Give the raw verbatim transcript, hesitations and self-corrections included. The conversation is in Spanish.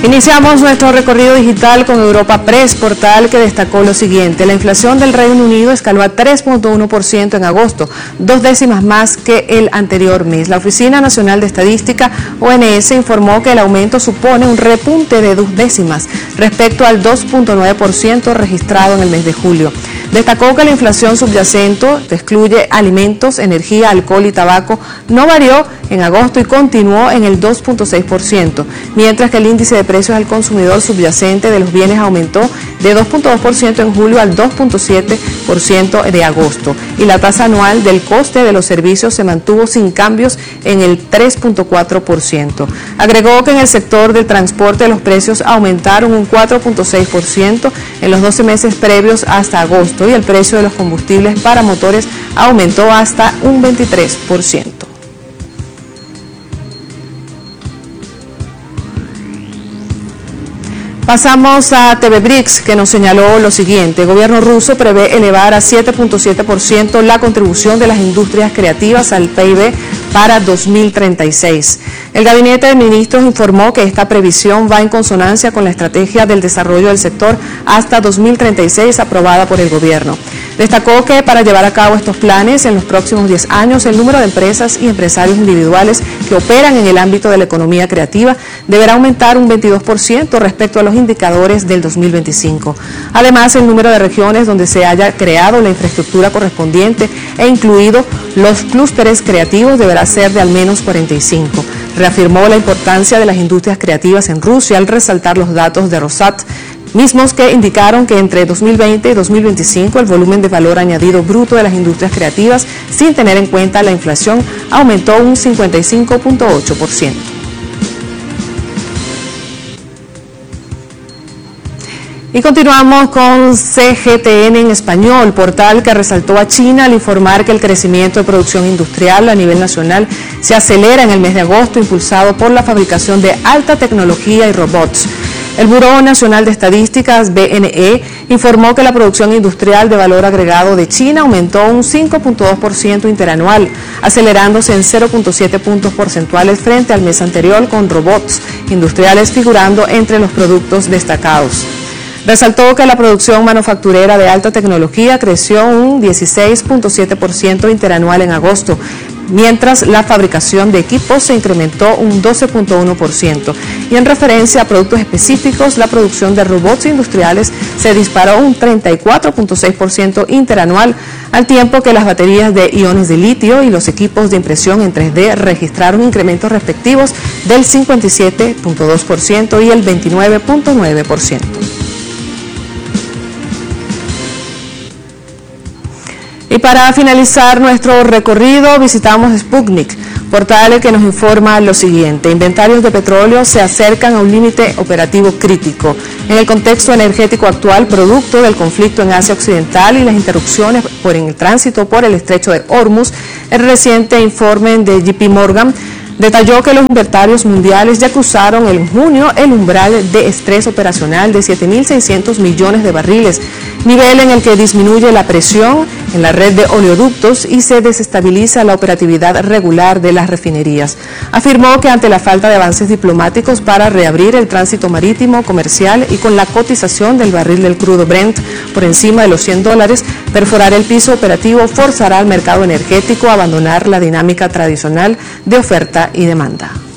Iniciamos nuestro recorrido digital con Europa Press, portal que destacó lo siguiente. La inflación del Reino Unido escaló a tres punto uno por ciento en agosto, dos décimas más que el anterior mes. La Oficina Nacional de Estadística, O N S, informó que el aumento supone un repunte de dos décimas respecto al dos punto nueve por ciento registrado en el mes de julio. Destacó que la inflación subyacente, que excluye alimentos, energía, alcohol y tabaco, no varió en agosto y continuó en el dos punto seis por ciento, mientras que el índice de precios al consumidor subyacente de los bienes aumentó de dos punto dos por ciento en julio al dos punto siete por ciento de agosto, y la tasa anual del coste de los servicios se mantuvo sin cambios en el tres punto cuatro por ciento. Agregó que en el sector del transporte los precios aumentaron un cuatro punto seis por ciento en los doce meses previos hasta agosto, y el precio de los combustibles para motores aumentó hasta un veintitrés por ciento. Pasamos a T V Brix, que nos señaló lo siguiente. El gobierno ruso prevé elevar a siete punto siete por ciento la contribución de las industrias creativas al P I B para dos mil treinta y seis. El Gabinete de Ministros informó que esta previsión va en consonancia con la estrategia del desarrollo del sector hasta dos mil treinta y seis aprobada por el gobierno. Destacó que para llevar a cabo estos planes en los próximos diez años, el número de empresas y empresarios individuales que operan en el ámbito de la economía creativa deberá aumentar un veintidós por ciento respecto a los indicadores del dos mil veinticinco. Además, el número de regiones donde se haya creado la infraestructura correspondiente e incluido los clústeres creativos deberá ser de al menos cuarenta y cinco. Reafirmó la importancia de las industrias creativas en Rusia al resaltar los datos de Rosat, mismos que indicaron que entre dos mil veinte y dos mil veinticinco el volumen de valor añadido bruto de las industrias creativas, sin tener en cuenta la inflación, aumentó un cincuenta y cinco punto ocho por ciento. Y continuamos con C G T N en español, portal que resaltó a China al informar que el crecimiento de producción industrial a nivel nacional se acelera en el mes de agosto, impulsado por la fabricación de alta tecnología y robots. El Buró Nacional de Estadísticas, B N E, informó que la producción industrial de valor agregado de China aumentó un cinco punto dos por ciento interanual, acelerándose en cero punto siete puntos porcentuales frente al mes anterior, con robots industriales figurando entre los productos destacados. Resaltó que la producción manufacturera de alta tecnología creció un dieciséis punto siete por ciento interanual en agosto, mientras la fabricación de equipos se incrementó un doce punto uno por ciento. Y en referencia a productos específicos, la producción de robots industriales se disparó un treinta y cuatro punto seis por ciento interanual, al tiempo que las baterías de iones de litio y los equipos de impresión en tres D registraron incrementos respectivos del cincuenta y siete punto dos por ciento y el veintinueve punto nueve por ciento. Y para finalizar nuestro recorrido, visitamos Sputnik, portal que nos informa lo siguiente. Inventarios de petróleo se acercan a un límite operativo crítico. En el contexto energético actual, producto del conflicto en Asia Occidental y las interrupciones por el tránsito por el estrecho de Hormuz, el reciente informe de J P Morgan detalló que los inventarios mundiales ya cruzaron en junio el umbral de estrés operacional de siete mil seiscientos millones de barriles, nivel en el que disminuye la presión en la red de oleoductos y se desestabiliza la operatividad regular de las refinerías. Afirmó que ante la falta de avances diplomáticos para reabrir el tránsito marítimo comercial y con la cotización del barril del crudo Brent por encima de los cien dólares, perforar el piso operativo forzará al mercado energético a abandonar la dinámica tradicional de oferta y demanda.